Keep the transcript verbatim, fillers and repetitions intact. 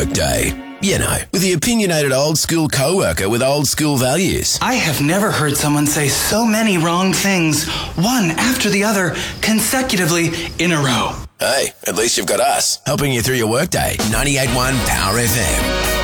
workday. You know, with the opinionated old school co-worker with old school values. I have never heard someone say so many wrong things, one after the other, consecutively in a row. Hey, at least you've got us, helping you through your workday. ninety-eight point one Power F M.